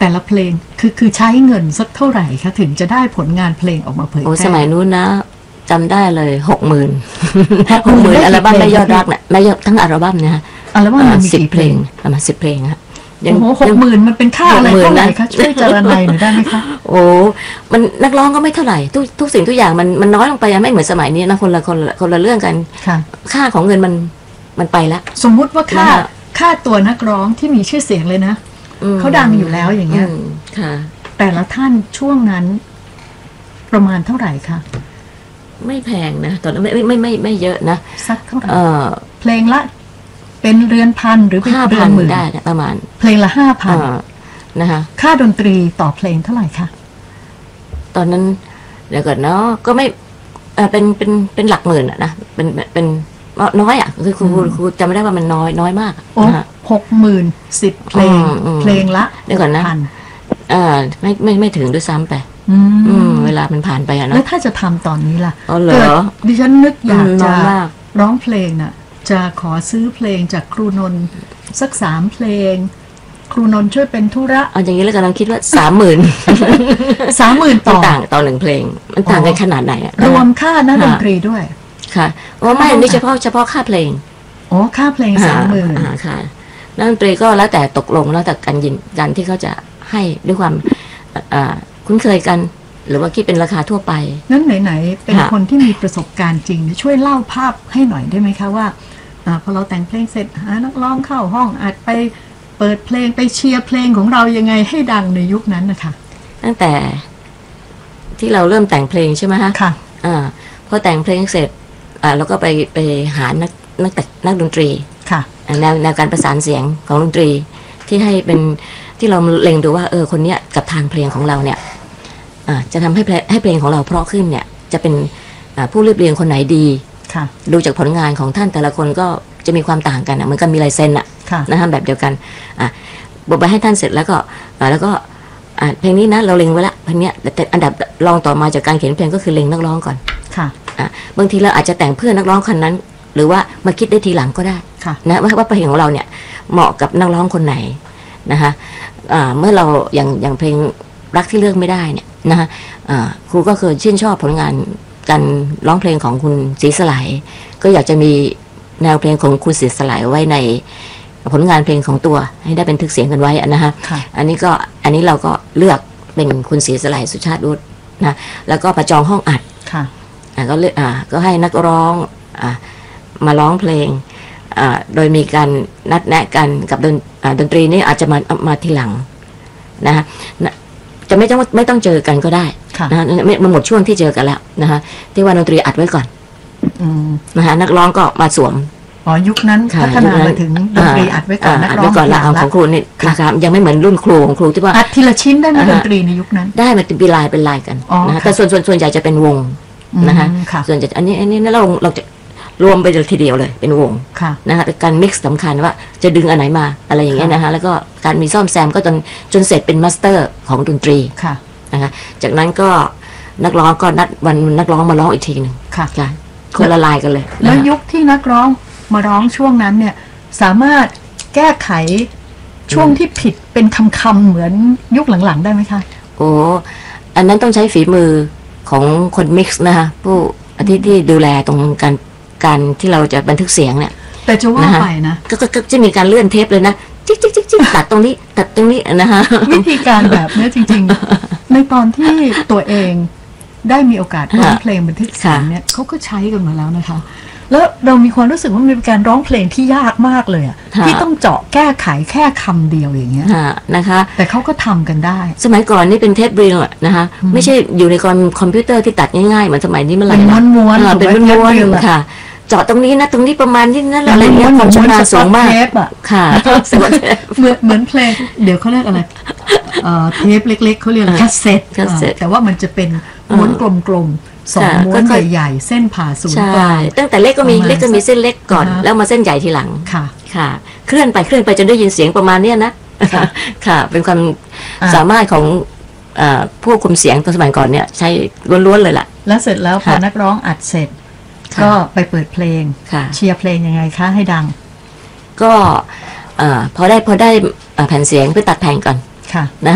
แต่ละเพลงคือใช้เงินสักเท่าไหร่คะถึงจะได้ผลงานเพลงออกมาเผยแพร่สมัยนู้นนะจำได้เลย60,000 60,000อัลบั้มไม่ยอดรักเนี่ยไม่ยอดทั้งอัลบั้มเนี่ยอัลบั้มมีกี่เพลงประมาณ10 เพลงครับโอ้โห60,000มันเป็นค่าอะไรเท่าไหร่คะช่วยจารณาหน่อยได้ไหมคะโอ้มันนักร้องก็ไม่เท่าไหร่ทุกสิ่งทุกอย่างมันน้อยลงไปไม่เหมือนสมัยนี้นะคนละเรื่องกันค่าของเงินมันไปแล้วสมมุติว่าค่าตัวนักร้องที่มีชื่อเสียงเลยนะเขาดังอยู่แล้วอย่างเงี้ยแต่ละท่านช่วงนั้นประมาณเท่าไหร่คะไม่แพงนะตอนนั้นไม่เยอะนะสักเท่าไหร่เพลงละเป็นเรือนพันหรือเป็นเรือนหมื่นได้ประมาณเพลงละ5,000นะคะค่าดนตรีต่อเพลงเท่าไหร่คะตอนนั้นเดี๋ยวก่อนเนาะก็ไม่เป็นหลักหมื่นนะเป็นน้อยอ่ะคือครูจำไม่ได้ว่ามันน้อยมากนะ60,000 10 เพลงเพลงละเดี๋ยวก่อนนะไม่ถึงด้วยซ้ำไปเวลามันผ่านไปอะนะแล้วถ้าจะทำตอนนี้ล่ะเกิดดิฉันนึกอยากจะร้องเพลงน่ะจะขอซื้อเพลงจากครูนนท์สัก3 เพลงครูนนท์ช่วยเป็นธุระเอาอย่างนี้แล้วกำลังคิดว่า 30,000 ต่อ1 เพลงมันต่างกันขนาดไหนอะรวมค่านักดนตรีด้วยค่ะไม่นี่เฉพาะค่าเพลงค่าเพลง30,000 ค่ะนักดนตรีก็แล้วแต่ตกลงแล้วแต่กันที่เขาจะให้ด้วยความคุ้นเคยกันหรือว่าคิดเป็นราคาทั่วไปนั้นไหนๆเป็นคนที่มีประสบการณ์จริงช่วยเล่าภาพให้หน่อยได้ไหมคะว่าพอเราแต่งเพลงเสร็จหานักร้องเข้าห้องอัดไปเปิดเพลงไปเชียร์เพลงของเรายังไงให้ดังในยุคนั้นนะคะตั้งแต่ที่เราเริ่มแต่งเพลงใช่ไหมคะค่ะพอแต่งเพลงเสร็จแล้วก็ไปหานักดนตรีค่ะแนวการประสานเสียงของดนตรีที่ให้เป็นที่เราเล็งดูว่าคนเนี้ยกับทางเพลงของเราเนี่ยจะทำให้เพลงของเราเพราะขึ้นเนี่ยจะเป็นผู้เรียบเรียงคนไหนดีดูจากผลงานของท่านแต่ละคนก็จะมีความต่างกันเหมือนกันมีลายเซ็นนะฮะแบบเดียวกันบอกไปให้ท่านเสร็จแล้วก็เพลงนี้นะเราเล็งไว้ละเพลงนี้แต่อันดับรองต่อมาจากการเขียนเพลงก็คือเล็งนักร้องก่อนบางทีเราอาจจะแต่งเพื่อนักร้องคนนั้นหรือว่ามาคิดได้ทีหลังก็ได้นะว่าเพลงของเราเนี่ยเหมาะกับนักร้องคนไหนนะคะเมื่อเราอย่างเพลงรักที่เลือกไม่ได้เนี่ยนะคะครูก็เคยชื่นชอบผลงานการร้องเพลงของคุณศรีสลายก็อยากจะมีแนวเพลงของคุณศรีสลายไว้ในผลงานเพลงของตัวให้ได้เป็นทึกเสียงกันไว้นะคะอันนี้เราก็เลือกเป็นคุณศรีสลายสุชาติวุฒินะแล้วก็ประจองห้องอัดก็ให้นักร้องมาร้องเพลงโดยมีการนัดแนะกันกับดนตรีนี่อาจจะมาทีหลังนะคะจะไม่ต้องเจอกันก็ได้นะมันหมดช่วงที่เจอกันแล้วนะคะที่ว่าดนตรีอัดไว้ก่อนนะคะนักร้องก็มาสวมยุคนั้นพัฒนามาถึงดนตรีอัดไว้ก่อนนักร้องละของครูนี่นะครับยังไม่เหมือนรุ่นครูของครูที่ว่าอัดทีละชิ้นได้ไหมดนตรีในยุคนั้นได้มันเป็นลายกันนะคะแต่ส่วนใหญ่จะเป็นวงนะคะส่วนใหญ่อันนี้เราจะรวมไปทีเดียวเลยเป็นวงนะคะการมิกซ์สำคัญว่าจะดึงอันไหนมาอะไรอย่างเงี้ยนะคะแล้วก็การมีซ่อมแซมก็จนเสร็จเป็นมาสเตอร์ของดนตรีนะคะจากนั้นก็นักร้องก็นัดวันนักร้องมาร้องอีกทีหนึ่งคนละลายกันเลยแล้วยุคที่นักร้องมาร้องช่วงนั้นเนี่ยสามารถแก้ไขช่วงที่ผิดเป็นคำเหมือนยุคหลังๆได้ไหมคะอันนั้นต้องใช้ฝีมือของคนมิกซ์นะคะผู้ที่ดูแลตรงการที่เราจะบันทึกเสียงเนี่ยแต่จะว่าไปนะก็จะมีการเลื่อนเทปเลยนะจิ๊กตัดตรงนี้นะคะวิธีการแบบนี้จริงๆในตอนที่ตัวเองได้มีโอกาสร้องเพลงบันทึกเสียงเนี่ยเขาก็ใช้กันมาแล้วนะคะแล้วเรามีความรู้สึกว่ามันเป็นการร้องเพลงที่ยากมากเลยที่ต้องเจาะแก้ไขแค่คำเดียวอย่างเงี้ยนะคะแต่เขาก็ทำกันได้สมัยก่อนนี่เป็นเทปรีลนะคะไม่ใช่อยู่ในคอมพิวเตอร์ที่ตัดง่ายๆเหมือนสมัยนี้มันเป็นม้วนๆเป็นม้วนๆค่ะเจาะตรงนี้นะตรงนี้ประมาณนี้นั่นอะไรเงี้ยความชำนาญสูงมากค่ะเหมือนเพลงเดี๋ยวเขาเรียกอะไรเทปเล็กๆเขาเรียกแคสเซ็ตแต่ว่ามันจะเป็นม้วนกลมๆ2 ม้วนใหญ่ๆเส้นผ่าศูนย์กลางตั้งแต่เล็กก็มีเส้นเล็กก่อนแล้วมาเส้นใหญ่ทีหลังค่ะเคลื่อนไปจนได้ยินเสียงประมาณนี้นะค่ะเป็นความสามารถของผู้คุมเสียงตอนสมัยก่อนเนี่ยใช้ล้วนๆเลยล่ะแล้วเสร็จแล้วพอนักร้องอัดเสร็จก็ไปเปิดเพลงเชียร์เพลงยังไงคะให้ดังก็พอได้แผ่นเสียงไปตัดแผ่นก่อนนะ